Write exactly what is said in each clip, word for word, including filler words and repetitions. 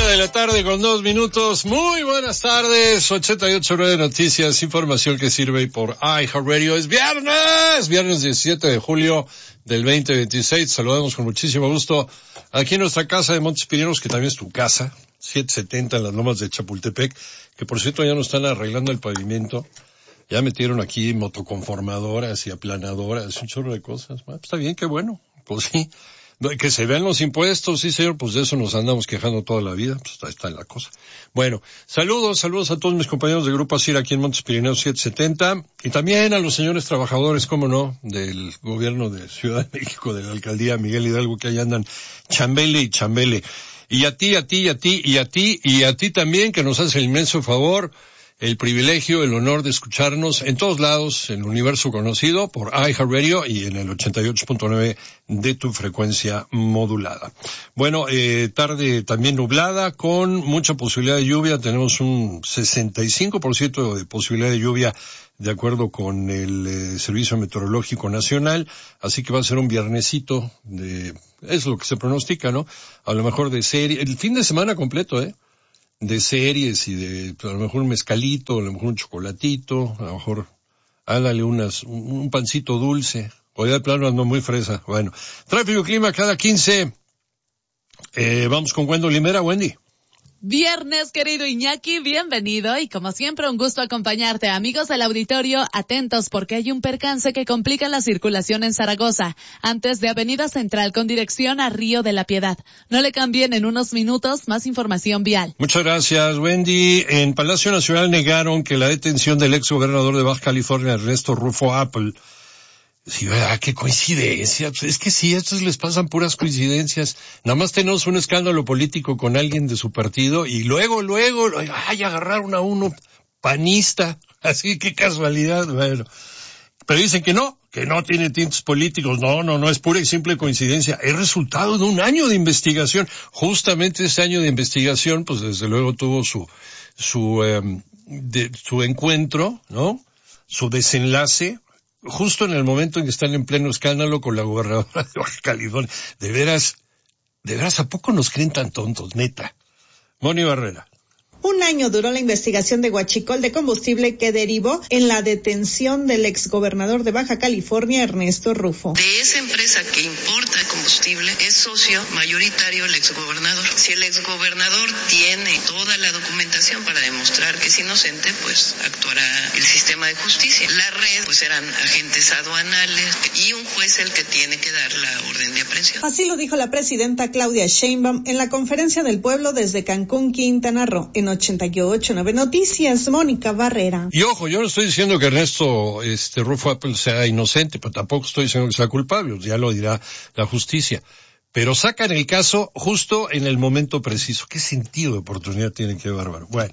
de la tarde con dos minutos. Muy buenas tardes. ochenta y ocho punto nueve Noticias, información que sirve por iHeartRadio. Es viernes, viernes diecisiete de julio del veinte veintiséis. Saludamos con muchísimo gusto aquí en nuestra casa de Montes Pineros, que también es tu casa, setecientos setenta en las lomas de Chapultepec, que por cierto ya no están arreglando el pavimento. Ya metieron aquí motoconformadoras y aplanadoras, un chorro de cosas. Bueno, está bien, qué bueno. Pues sí. Que se vean los impuestos, sí señor, pues de eso nos andamos quejando toda la vida, pues ahí está la cosa. Bueno, saludos, saludos a todos mis compañeros de Grupo ASIR aquí en Montes Pirineos setecientos setenta, y también a los señores trabajadores, cómo no, del gobierno de Ciudad de México, de la alcaldía Miguel Hidalgo, que ahí andan chambele y chambele. Y a ti, a ti, a ti, y a ti, y a ti también, que nos hace el inmenso favor, el privilegio, el honor de escucharnos en todos lados, en el universo conocido, por iHeartRadio y en el ochenta y ocho punto nueve de tu frecuencia modulada. Bueno, eh, tarde también nublada, con mucha posibilidad de lluvia. Tenemos un sesenta y cinco por ciento de posibilidad de lluvia, de acuerdo con el eh, Servicio Meteorológico Nacional. Así que va a ser un viernesito de, es lo que se pronostica, ¿no? A lo mejor de serie, el fin de semana completo, ¿eh? De series y de, a lo mejor un mezcalito, a lo mejor un chocolatito, a lo mejor, hágale unas, un pancito dulce, o ya de plano ando muy fresa. Bueno, tráfico y clima cada quince, eh, vamos con Wendell Limera. Wendy. Viernes, querido Iñaki, bienvenido, y como siempre un gusto acompañarte. Amigos del auditorio, atentos porque hay un percance que complica la circulación en Zaragoza, antes de Avenida Central con dirección a Río de la Piedad. No le cambien, en unos minutos más información vial. Muchas gracias, Wendy. En Palacio Nacional negaron que la detención del ex gobernador de Baja California, Ernesto Rufo Apple, sí, ¿verdad? Qué coincidencia. Pues es que sí, a estos les pasan puras coincidencias. Nada más tenemos un escándalo político con alguien de su partido y luego, luego, ay, agarraron a uno panista. Así, qué casualidad. Bueno, pero dicen que no, que no tiene tintes políticos. No, no, no, es pura y simple coincidencia. Es resultado de un año de investigación. Justamente ese año de investigación, pues desde luego tuvo su, su, eh, de, su encuentro, ¿no? Su desenlace, justo en el momento en que están en pleno escándalo con la gobernadora de Baja California. De veras, de veras, ¿a poco nos creen tan tontos, neta? Moni Barrera. Un año duró la investigación de Huachicol de combustible que derivó en la detención del exgobernador de Baja California, Ernesto Rufo. De esa empresa que importa combustible es socio mayoritario el exgobernador. Si el exgobernador tiene toda la documentación para demostrar que es inocente, pues actuará el sistema de justicia. La red, pues eran agentes aduanales y un juez el que tiene que dar la orden de aprehensión. Así lo dijo la presidenta Claudia Sheinbaum en la conferencia del pueblo desde Cancún, Quintana Roo. En ochenta y ocho punto nueve Noticias, Mónica Barrera. Y ojo, yo no estoy diciendo que Ernesto este, Rufo Apple sea inocente, pero tampoco estoy diciendo que sea culpable, ya lo dirá la justicia. Pero sacan el caso justo en el momento preciso. ¿Qué sentido de oportunidad tiene? Qué bárbaro. Bueno,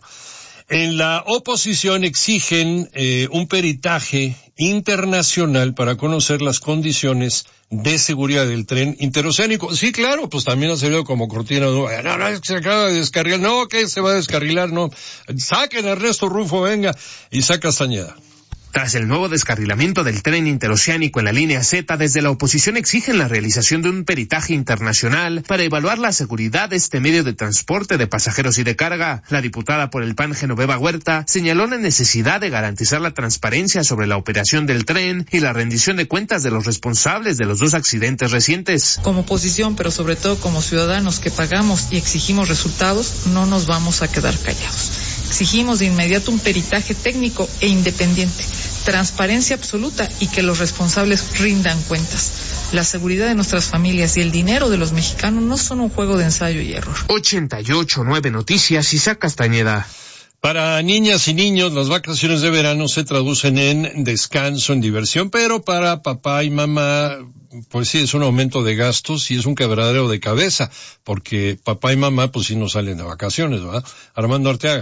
en la oposición exigen eh, un peritaje internacional para conocer las condiciones de seguridad del tren interoceánico. Sí, claro, pues también ha servido como cortina. No, no, no, es que se acaba de descarrilar. No, que se va a descarrilar, no. Saquen a Ernesto Rufo, venga, y saca Castañeda. Tras el nuevo descarrilamiento del tren interoceánico en la línea Z, desde la oposición exigen la realización de un peritaje internacional para evaluar la seguridad de este medio de transporte de pasajeros y de carga. La diputada por el P A N, Genoveva Huerta, señaló la necesidad de garantizar la transparencia sobre la operación del tren y la rendición de cuentas de los responsables de los dos accidentes recientes. Como oposición, pero sobre todo como ciudadanos que pagamos y exigimos resultados, no nos vamos a quedar callados. Exigimos de inmediato un peritaje técnico e independiente, transparencia absoluta y que los responsables rindan cuentas. La seguridad de nuestras familias y el dinero de los mexicanos no son un juego de ensayo y error. ochenta y ocho punto nueve Noticias, Isaac Castañeda. Para niñas y niños, las vacaciones de verano se traducen en descanso, en diversión, pero para papá y mamá, pues sí, es un aumento de gastos y es un quebradero de cabeza, porque papá y mamá, pues sí no salen de vacaciones, ¿verdad? Armando Arteaga.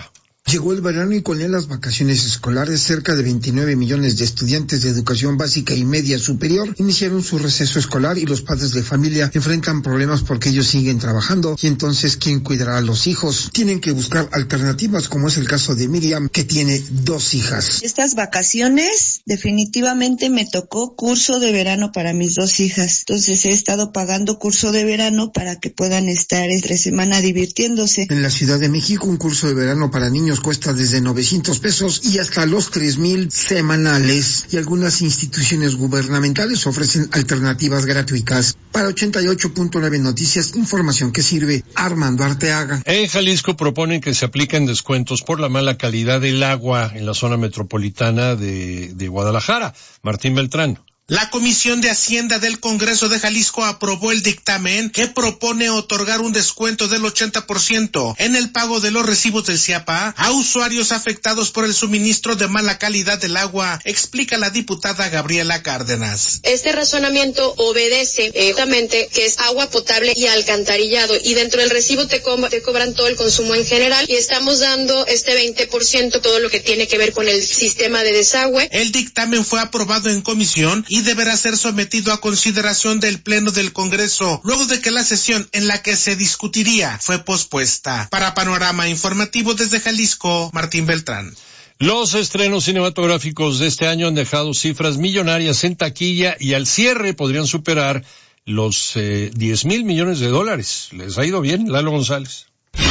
Llegó el verano y con él las vacaciones escolares. Cerca de veintinueve millones de estudiantes de educación básica y media superior iniciaron su receso escolar y los padres de familia enfrentan problemas porque ellos siguen trabajando y entonces ¿quién cuidará a los hijos? Tienen que buscar alternativas, como es el caso de Miriam, que tiene dos hijas. Estas vacaciones definitivamente me tocó curso de verano para mis dos hijas. Entonces he estado pagando curso de verano para que puedan estar entre semana divirtiéndose. En la Ciudad de México, un curso de verano para niños cuesta desde novecientos pesos y hasta los tres mil semanales, y algunas instituciones gubernamentales ofrecen alternativas gratuitas. Para ochenta y ocho punto nueve Noticias, información que sirve. Armando Arteaga. En Jalisco proponen que se apliquen descuentos por la mala calidad del agua en la zona metropolitana de, de Guadalajara. Martín Beltrán. La Comisión de Hacienda del Congreso de Jalisco aprobó el dictamen que propone otorgar un descuento del ochenta por ciento en el pago de los recibos del CIAPA a usuarios afectados por el suministro de mala calidad del agua, explica la diputada Gabriela Cárdenas. Este razonamiento obedece exactamente que es agua potable y alcantarillado, y dentro del recibo te, co- te cobran todo el consumo en general, y estamos dando este veinte por ciento todo lo que tiene que ver con el sistema de desagüe. El dictamen fue aprobado en comisión y deberá ser sometido a consideración del Pleno del Congreso, luego de que la sesión en la que se discutiría fue pospuesta. Para Panorama Informativo desde Jalisco, Martín Beltrán. Los estrenos cinematográficos de este año han dejado cifras millonarias en taquilla y al cierre podrían superar los eh, diez mil millones de dólares. ¿Les ha ido bien, Lalo González?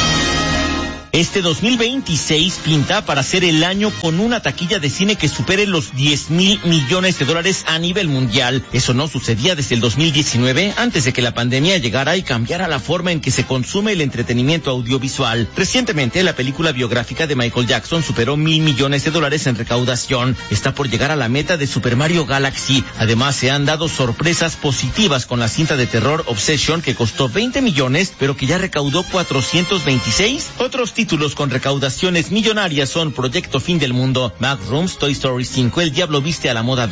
Este dos mil veintiséis pinta para ser el año con una taquilla de cine que supere los diez mil millones de dólares a nivel mundial. Eso no sucedía desde el dos mil diecinueve, antes de que la pandemia llegara y cambiara la forma en que se consume el entretenimiento audiovisual. Recientemente, la película biográfica de Michael Jackson superó mil millones de dólares en recaudación. Está por llegar a la meta de Super Mario Galaxy. Además, se han dado sorpresas positivas con la cinta de terror Obsession, que costó veinte millones, pero que ya recaudó cuatrocientos veintiséis. Otros títulos Títulos con recaudaciones millonarias son Proyecto Fin del Mundo, Backrooms, Toy Story cinco, El Diablo Viste a la Moda